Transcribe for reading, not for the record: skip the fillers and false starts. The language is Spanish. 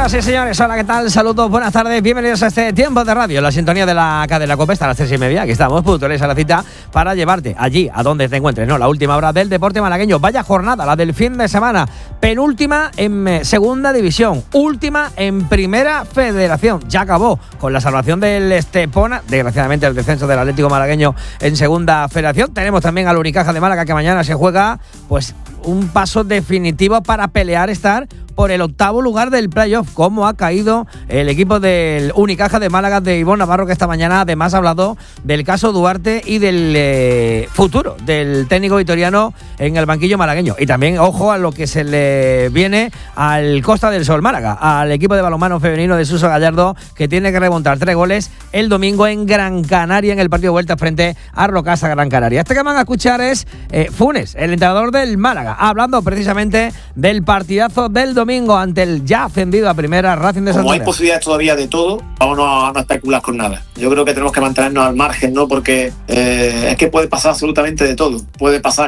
Señoras y señores, hola, ¿qué tal? Saludos, buenas tardes, bienvenidos a este Tiempo de Radio, la sintonía de la cadena COPE, hasta las 3:30, aquí estamos, puntuales a la cita para llevarte allí, a donde te encuentres, ¿no? La última hora del deporte malagueño, vaya jornada, la del fin de semana, penúltima en segunda división, última en primera federación, ya acabó con la salvación del Estepona, desgraciadamente el descenso del Atlético malagueño en segunda federación, tenemos también al Unicaja de Málaga que mañana se juega, pues un paso definitivo para pelear estar por el octavo lugar del playoff. Cómo ha caído el equipo del Unicaja de Málaga de Ivonne Navarro, que esta mañana además ha hablado del caso Duarte y del futuro del técnico vitoriano en el banquillo malagueño. Y también, ojo, a lo que se le viene al Costa del Sol Málaga, al equipo de balonmano femenino de Suso Gallardo, que tiene que remontar 3 goles el domingo en Gran Canaria, en el partido de vuelta frente a Rocasa Gran Canaria. Este que van a escuchar es Funes, el entrenador del Málaga, hablando precisamente del partidazo del domingo ante el ya ascendido a primera Racing de Santander. Como hay posibilidades todavía de todo, vamos a no especular con nada. Yo creo que tenemos que mantenernos al margen, ¿no? Porque es que puede pasar absolutamente de todo. Puede pasar